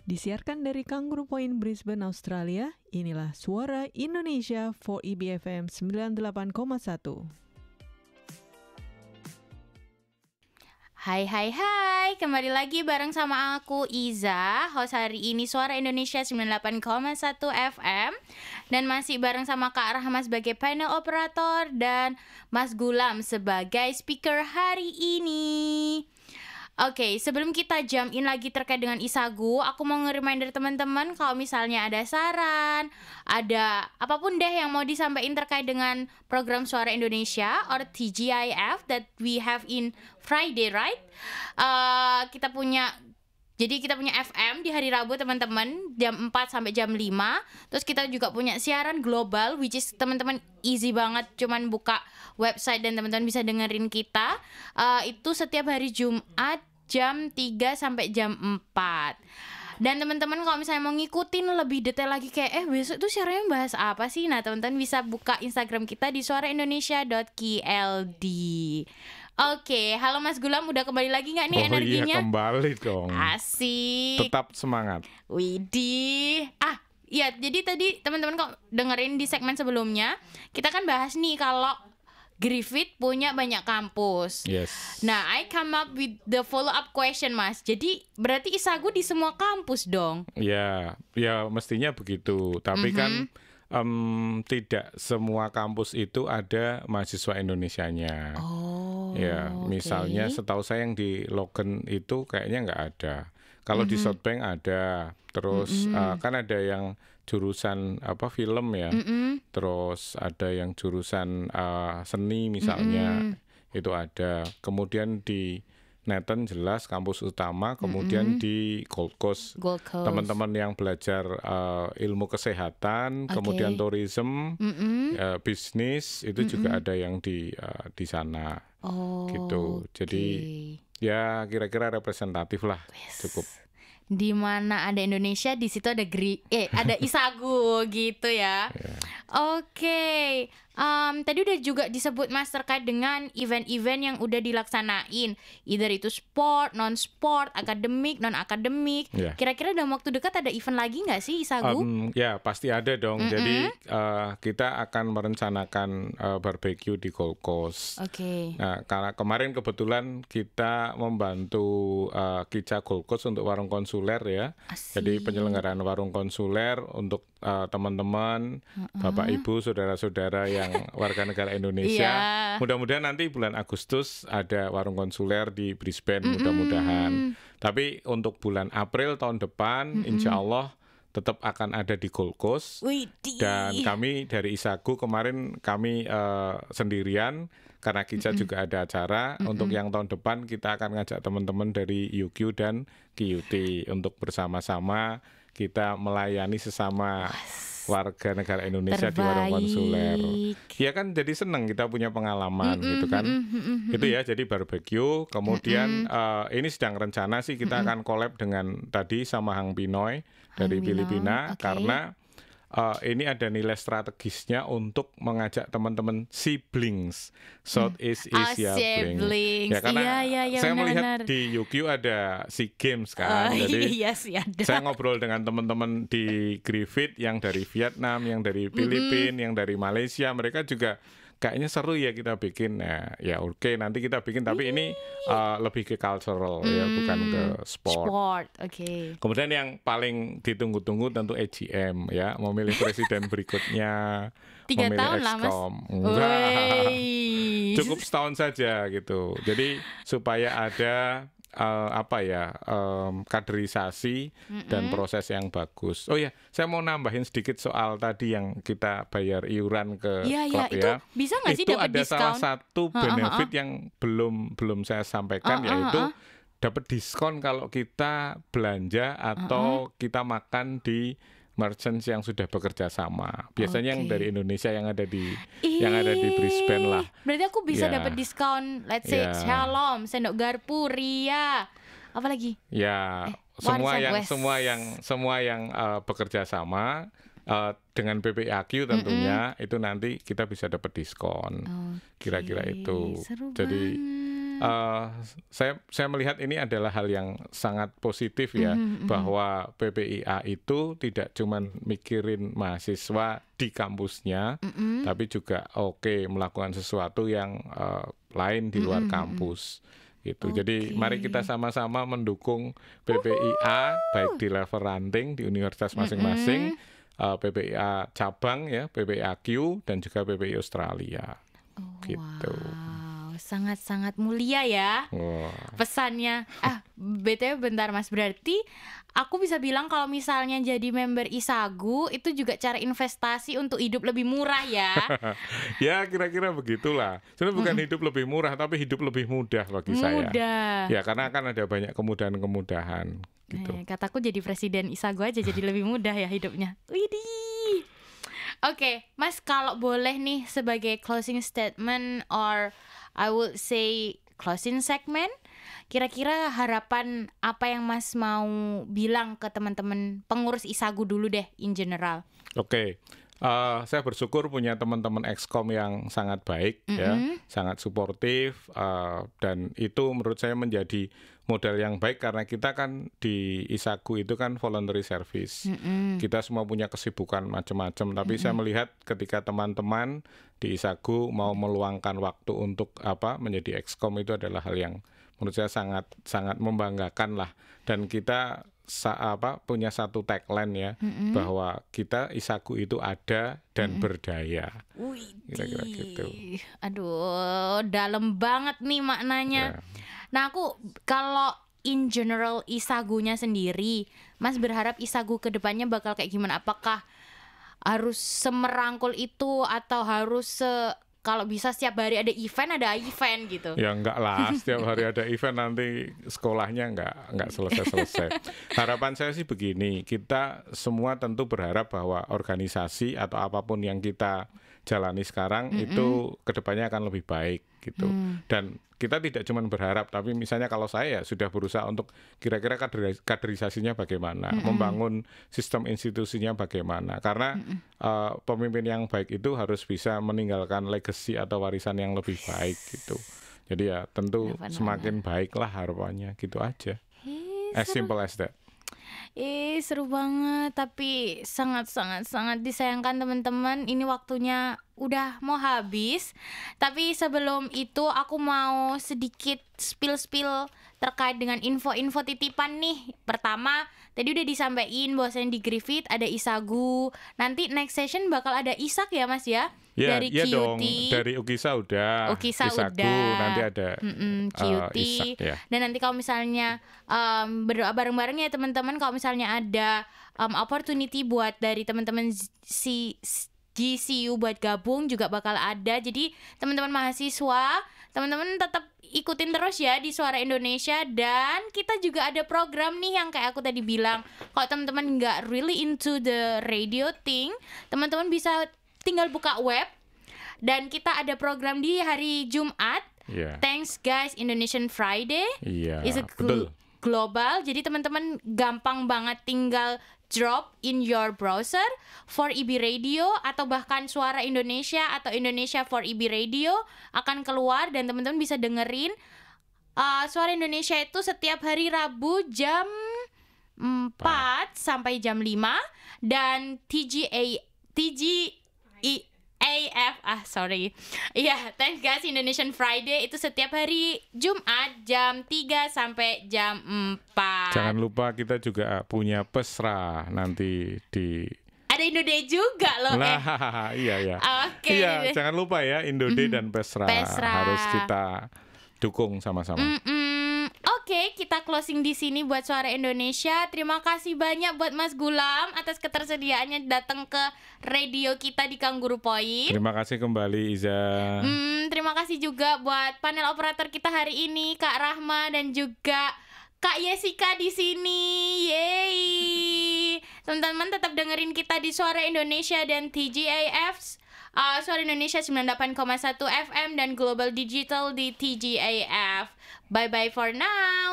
Disiarkan dari Kangaroo Point, Brisbane, Australia, inilah Suara Indonesia for EBFM 98,1. Hai, kembali lagi bareng sama aku Iza, host hari ini Suara Indonesia 98,1 FM. Dan masih bareng sama Kak Rahma sebagai panel operator dan Mas Gulam sebagai speaker hari ini. Oke, sebelum kita jump in lagi terkait dengan Isagu, aku mau nge-reminder teman-teman kalau misalnya ada saran, ada apapun deh yang mau disampaikan terkait dengan program Suara Indonesia or TGIF that we have in Friday, right? Kita punya FM di hari Rabu teman-teman, jam 4 sampai jam 5. Terus kita juga punya siaran global, which is teman-teman easy banget, cuman buka website dan teman-teman bisa dengerin kita. Itu setiap hari Jumat jam 3 sampai jam 4. Dan teman-teman kalau misalnya mau ngikutin lebih detail lagi kayak besok tuh siarannya bahas apa sih? Nah, teman-teman bisa buka Instagram kita di suaraindonesia.kld. Oke, halo Mas Gulam, udah kembali lagi nggak nih energinya? Iya, kembali dong. Asik. Tetap semangat. Widih. Iya, jadi tadi teman-teman kok dengerin di segmen sebelumnya, kita kan bahas nih kalau Griffith punya banyak kampus. Yes. Nah, I come up with the follow up question, Mas. Jadi berarti Isagu di semua kampus dong? Ya mestinya begitu. Tapi kan tidak semua kampus itu ada mahasiswa Indonesianya. Ya, misalnya setahu saya yang di Logan itu kayaknya nggak ada. Kalau di Southbank ada. Terus kan ada yang jurusan film ya. Terus ada yang jurusan seni misalnya. Itu ada. Kemudian di Nathan jelas kampus utama. Kemudian di Gold Coast. Teman-teman yang belajar ilmu kesehatan, kemudian tourism, bisnis itu juga ada yang di sana. Gitu. Jadi ya kira-kira representatif lah. Cukup. Di mana ada Indonesia, di situ ada ada Isagu gitu ya. Oke. Tadi udah juga disebut Mas terkait dengan event-event yang udah dilaksanain, either itu sport, non-sport, akademik, non-akademik. Kira-kira dalam waktu dekat ada event lagi nggak sih Isagu? Ya pasti ada dong. Jadi kita akan merencanakan barbecue di Gold Coast. Nah, karena kemarin kebetulan kita membantu Kica Gold Coast untuk warung konsuler ya. Jadi penyelenggaraan warung konsuler untuk teman-teman, Bapak Ibu, saudara-saudara yang warga negara Indonesia. Mudah-mudahan nanti bulan Agustus ada warung konsuler di Brisbane, mudah-mudahan. Tapi untuk bulan April tahun depan, insya Allah tetap akan ada di Gold Coast. Dan kami dari Isagu kemarin kami sendirian karena Kica juga ada acara. Untuk yang tahun depan kita akan ngajak teman-teman dari UQ dan QUT untuk bersama-sama kita melayani sesama warga negara Indonesia di warung konsuler. Ya kan jadi seneng kita punya pengalaman gitu kan. Itu ya, jadi barbecue. Kemudian ini sedang rencana sih kita akan collab dengan tadi sama Hang Pinoy dari Filipina. Karena ini ada nilai strategisnya untuk mengajak teman-teman siblings Southeast Asia siblings. Ya karena saya melihat di UQ ada SEA Games kan. Jadi saya ngobrol dengan teman-teman di Griffith yang dari Vietnam, yang dari Filipina, yang dari Malaysia, mereka juga kayaknya seru ya kita bikin. Ya oke, nanti kita bikin, tapi ini lebih ke cultural ya, bukan ke sport. Kemudian yang paling ditunggu-tunggu tentu AGM ya, memilih presiden berikutnya. 3 tahun lah Mas. Enggak. Cukup setahun saja gitu. Jadi supaya ada kaderisasi dan proses yang bagus. Oh ya, saya mau nambahin sedikit soal tadi yang kita bayar iuran ke klub itu ya. Bisa nggak sih dapat diskon? Itu ada salah satu benefit yang belum saya sampaikan, yaitu dapat diskon kalau kita belanja atau kita makan di merchants yang sudah bekerja sama. Biasanya yang dari Indonesia yang ada di Brisbane lah. Berarti aku bisa dapat diskon, let's say Shalom, Sendok Garpu, Ria, apa lagi? Ya, semua yang bekerja sama dengan PPAQ tentunya itu nanti kita bisa dapat diskon. Kira-kira itu. Seru jadi banget. saya melihat ini adalah hal yang sangat positif ya, bahwa PPIA itu tidak cuma mikirin mahasiswa di kampusnya, tapi juga melakukan sesuatu yang lain di luar kampus. Gitu. Jadi mari kita sama-sama mendukung PPIA baik di level ranting di universitas masing-masing, PPIA cabang ya, PPIA Q dan juga PPI Australia. Gitu. Wow, sangat-sangat mulia ya pesannya. BTW bentar Mas, berarti aku bisa bilang kalau misalnya jadi member ISAGU itu juga cara investasi untuk hidup lebih murah ya. Ya kira-kira begitulah. Sebenarnya bukan hidup lebih murah, tapi hidup lebih mudah bagi saya. Ya karena akan ada banyak kemudahan-kemudahan gitu. Kataku jadi presiden ISAGU aja jadi lebih mudah ya hidupnya. Widih. Oke, Mas, kalau boleh nih sebagai closing statement or I would say closing segment, kira-kira harapan apa yang Mas mau bilang ke teman-teman pengurus ISAGU dulu deh in general? Oke. Saya bersyukur punya teman-teman Excom yang sangat baik ya, sangat suportif, dan itu menurut saya menjadi modal yang baik karena kita kan di ISAGU itu kan voluntary service. Kita semua punya kesibukan macam-macam, tapi saya melihat ketika teman-teman di ISAGU mau meluangkan waktu untuk menjadi Excom itu adalah hal yang menurut saya sangat sangat membanggakan lah. Dan kita punya satu tagline ya, bahwa kita ISAGU itu ada dan berdaya. Kira-kira gitu. Aduh, dalam banget nih maknanya. Nah, aku kalau in general ISAGU-nya sendiri, Mas berharap ISAGU ke depannya bakal kayak gimana? Apakah harus semerangkul itu atau harus kalau bisa setiap hari ada event gitu? Ya enggak lah, setiap hari ada event nanti sekolahnya enggak selesai-selesai. Harapan saya sih begini, kita semua tentu berharap bahwa organisasi atau apapun yang kita jalani sekarang itu kedepannya akan lebih baik gitu. Dan kita tidak cuma berharap, tapi misalnya kalau saya sudah berusaha untuk kira-kira kaderisasinya bagaimana, membangun sistem institusinya bagaimana. Karena pemimpin yang baik itu harus bisa meninggalkan legacy atau warisan yang lebih baik gitu. Jadi ya tentu semakin baiklah harapannya, gitu aja. As simple as that. Seru banget, tapi sangat disayangkan teman-teman, ini waktunya udah mau habis. Tapi sebelum itu aku mau sedikit spill terkait dengan info-info titipan nih. Pertama, tadi udah disampaikan bahwasanya di Griffith ada ISAGU. Nanti next session bakal ada ISAK ya Mas ya? Dari QT. Dong, dari UKISA udah. ISAGU udah. Nanti ada QT. ISAK, ya. Dan nanti kalau misalnya berdoa bareng-bareng ya teman-teman, kalau misalnya ada opportunity buat dari teman-teman GCU buat gabung juga bakal ada. Jadi teman-teman mahasiswa, teman-teman tetap ikutin terus ya di Suara Indonesia. Dan kita juga ada program nih yang kayak aku tadi bilang, kalau teman-teman nggak really into the radio thing, teman-teman bisa tinggal buka web. Dan kita ada program di hari Jumat, Thanks Guys Indonesian Friday. It's a global. Jadi teman-teman gampang banget tinggal drop in your browser for IB Radio atau bahkan Suara Indonesia atau Indonesia for IB Radio akan keluar dan teman-teman bisa dengerin Suara Indonesia itu setiap hari Rabu jam 4 sampai jam 5 dan Thanks Guys Indonesian Friday itu setiap hari Jumat jam 3 sampai jam 4. Jangan lupa kita juga punya Pesra nanti di ada Indode juga loh. Iya. Oke. Iya, jangan lupa ya Indode dan Pesra harus kita dukung sama-sama. Oke, kita closing di sini buat Suara Indonesia. Terima kasih banyak buat Mas Gulam atas ketersediaannya datang ke radio kita di Kangguru Point. Terima kasih kembali Iza. Terima kasih juga buat panel operator kita hari ini, Kak Rahma dan juga Kak Yesika di sini. Yeay. Teman-teman tetap dengerin kita di Suara Indonesia dan TGAF. Suara Indonesia 98,1 FM dan Global Digital di TGAF. Bye-bye for now.